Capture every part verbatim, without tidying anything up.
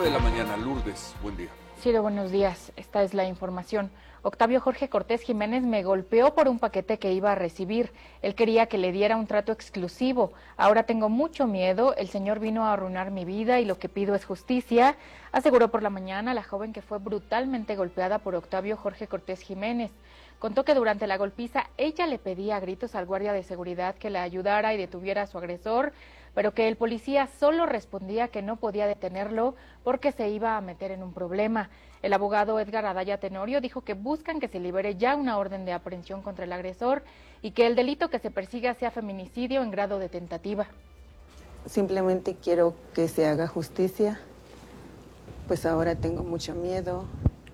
nueve de la mañana, Lourdes, buen día. Ciro, buenos días. Esta es la información. Octavio Jorge Cortés Jiménez me golpeó por un paquete que iba a recibir. Él quería que le diera un trato exclusivo. Ahora tengo mucho miedo. El señor vino a arruinar mi vida y lo que pido es justicia, aseguró por la mañana la joven que fue brutalmente golpeada por Octavio Jorge Cortés Jiménez. Contó que durante la golpiza ella le pedía a gritos al guardia de seguridad que la ayudara y detuviera a su agresor, pero que el policía solo respondía que no podía detenerlo porque se iba a meter en un problema. El abogado Edgar Adaya Tenorio dijo que buscan que se libere ya una orden de aprehensión contra el agresor y que el delito que se persiga sea feminicidio en grado de tentativa. Simplemente quiero que se haga justicia, pues ahora tengo mucho miedo.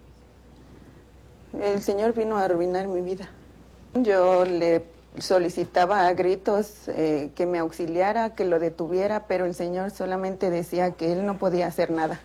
El señor vino a arruinar mi vida. Yo le solicitaba a gritos eh, que me auxiliara, que lo detuviera, pero el señor solamente decía que él no podía hacer nada,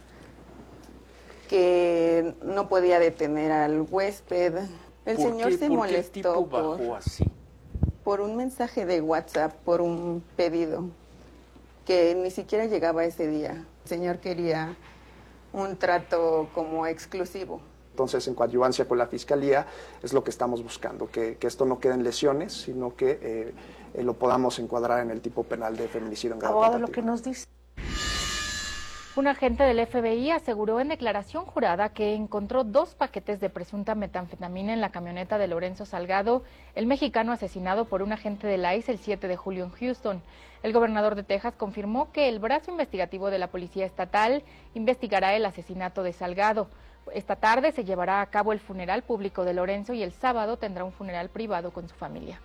que no podía detener al huésped. El señor qué, se ¿por molestó qué el tipo bajó por, así? por un mensaje de WhatsApp, por un pedido que ni siquiera llegaba ese día. El señor quería un trato como exclusivo. Entonces, en coadyuvancia con la Fiscalía, es lo que estamos buscando, que, que esto no quede en lesiones, sino que eh, eh, lo podamos encuadrar en el tipo penal de feminicidio en grado Abogado, tentativo. lo que nos dice. Un agente del F B I aseguró en declaración jurada que encontró dos paquetes de presunta metanfetamina en la camioneta de Lorenzo Salgado, el mexicano asesinado por un agente del I C E el siete de julio en Houston. El gobernador de Texas confirmó que el brazo investigativo de la Policía Estatal investigará el asesinato de Salgado. Esta tarde se llevará a cabo el funeral público de Lorenzo y el sábado tendrá un funeral privado con su familia.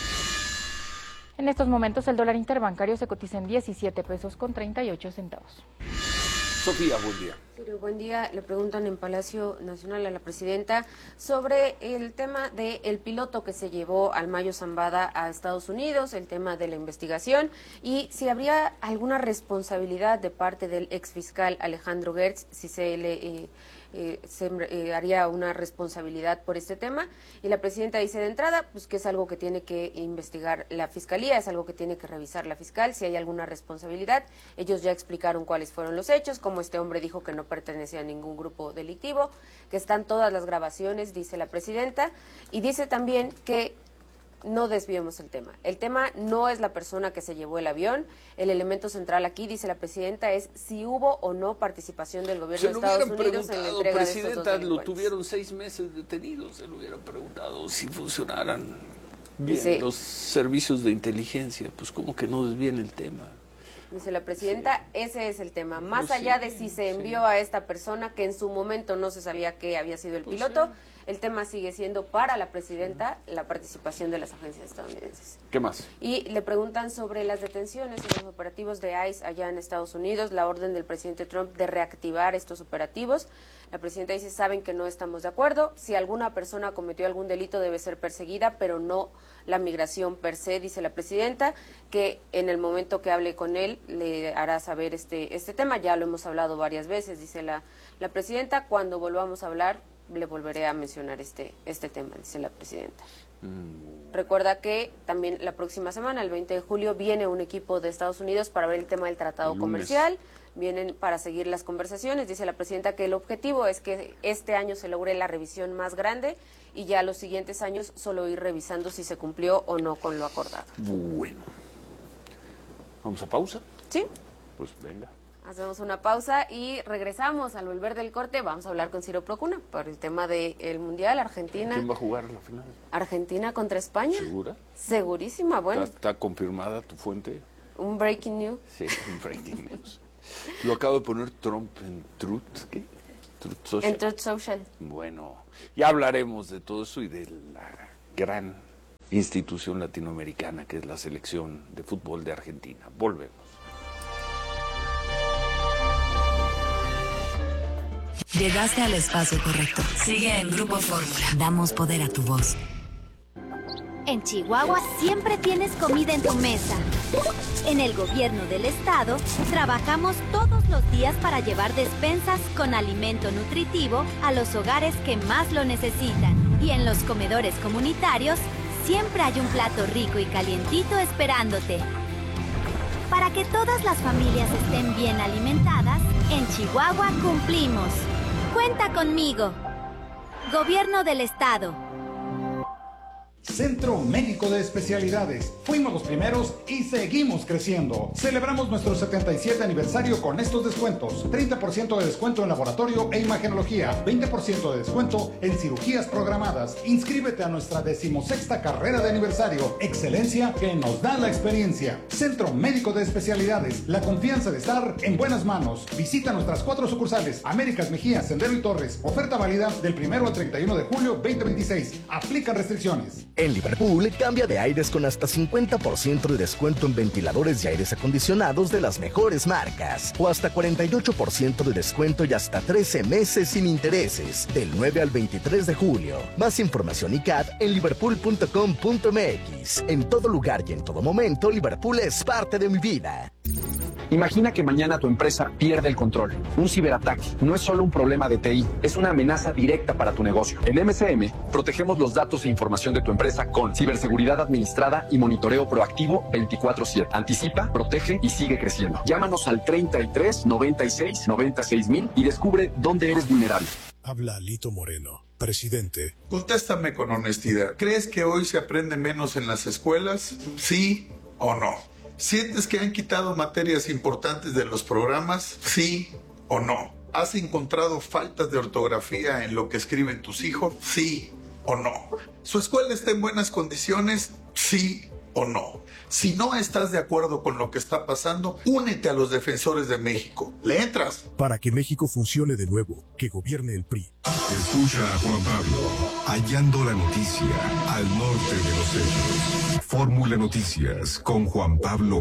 En estos momentos el dólar interbancario se cotiza en diecisiete pesos con treinta y ocho centavos. Sofía, buen día. Pero buen día. Le preguntan en Palacio Nacional a la presidenta sobre el tema del piloto que se llevó al Mayo Zambada a Estados Unidos, el tema de la investigación y si habría alguna responsabilidad de parte del exfiscal Alejandro Gertz, si se le eh, eh, se eh, haría una responsabilidad por este tema. Y la presidenta dice de entrada pues que es algo que tiene que investigar la Fiscalía, es algo que tiene que revisar la fiscal, si hay alguna responsabilidad. Ellos ya explicaron cuáles fueron los hechos, cómo este hombre dijo que no pertenecía a ningún grupo delictivo, que están todas las grabaciones, dice la presidenta, y dice también que no desviemos el tema. El tema no es la persona que se llevó el avión, el elemento central aquí, dice la presidenta, es si hubo o no participación del gobierno de Estados Unidos en la entrega de estos dos delincuentes. Lo tuvieron seis meses detenidos, se lo hubieran preguntado si funcionaran bien Dice, los servicios de inteligencia, pues como que no desvíen el tema. Dice la presidenta, sí. Ese es el tema. Más pues allá sí, de si se envió sí. a esta persona, que en su momento no se sabía que había sido el pues piloto, sí. El tema sigue siendo para la presidenta la participación de las agencias estadounidenses. ¿Qué más? Y le preguntan sobre las detenciones y los operativos de I C E allá en Estados Unidos, la orden del presidente Trump de reactivar estos operativos. La presidenta dice, saben que no estamos de acuerdo. Si alguna persona cometió algún delito debe ser perseguida, pero no la migración per se, dice la presidenta, que en el momento que hable con él le hará saber este este tema. Ya lo hemos hablado varias veces, dice la, la presidenta. Cuando volvamos a hablar, le volveré a mencionar este este tema, dice la presidenta. Mm. Recuerda que también la próxima semana, el veinte de julio, viene un equipo de Estados Unidos para ver el tema del tratado el comercial. Vienen para seguir las conversaciones. Dice la presidenta que el objetivo es que este año se logre la revisión más grande y ya los siguientes años solo ir revisando si se cumplió o no con lo acordado. Bueno. ¿Vamos a pausa? Sí. Pues venga. Hacemos una pausa y regresamos. Al volver del corte vamos a hablar con Ciro Procuna por el tema del Mundial. Argentina. ¿Quién va a jugar la final? Argentina contra España. ¿Segura? Segurísima, bueno. ¿Está, está confirmada tu fuente? Un breaking news. Sí, un breaking news. Lo acabo de poner Trump en Truth, ¿qué? Truth Social. En Truth Social. Bueno, ya hablaremos de todo eso y de la gran institución latinoamericana que es la selección de fútbol de Argentina. Volvemos. Llegaste al espacio correcto. Sigue en Grupo Fórmula. Damos poder a tu voz. En Chihuahua siempre tienes comida en tu mesa. En el gobierno del estado, trabajamos todos los días para llevar despensas con alimento nutritivo a los hogares que más lo necesitan. Y en los comedores comunitarios, siempre hay un plato rico y calientito esperándote. Para que todas las familias estén bien alimentadas, en Chihuahua cumplimos. Cuenta conmigo. Gobierno del Estado. Centro Médico de Especialidades. Fuimos los primeros y seguimos creciendo. Celebramos nuestro setenta y siete aniversario con estos descuentos. treinta por ciento de descuento en laboratorio e imagenología. veinte por ciento de descuento en cirugías programadas. Inscríbete a nuestra decimosexta carrera de aniversario. Excelencia que nos da la experiencia. Centro Médico de Especialidades. La confianza de estar en buenas manos. Visita nuestras cuatro sucursales. Américas, Mejía, Sendero y Torres. Oferta válida del primero al treinta y uno de julio veinte veintiséis. Aplican restricciones. En Liverpool, cambia de aires con hasta cincuenta por ciento de descuento en ventiladores y aires acondicionados de las mejores marcas. O hasta cuarenta y ocho por ciento de descuento y hasta trece meses sin intereses. Del nueve al veintitrés de julio. Más información y C A D en liverpool punto com punto m x. En todo lugar y en todo momento, Liverpool es parte de mi vida. Imagina que mañana tu empresa pierde el control. Un ciberataque no es solo un problema de T I, es una amenaza directa para tu negocio. En M C M, protegemos los datos e información de tu empresa con ciberseguridad administrada y monitoreo proactivo veinticuatro siete. Anticipa, protege y sigue creciendo. Llámanos al treinta y tres, noventa y seis, noventa y seis mil y descubre dónde eres vulnerable. Habla Alito Moreno, presidente. Contéstame con honestidad. ¿Crees que hoy se aprende menos en las escuelas? ¿Sí o no? ¿Sientes que han quitado materias importantes de los programas? ¿Sí o no? ¿Has encontrado faltas de ortografía en lo que escriben tus hijos? ¿Sí o no? ¿Su escuela está en buenas condiciones? ¿Sí o no? Si no estás de acuerdo con lo que está pasando, únete a los defensores de México. ¿Le entras? Para que México funcione de nuevo, que gobierne el P R I. Escucha a Juan Pablo, hallando la noticia al norte de los hechos. Fórmula Noticias con Juan Pablo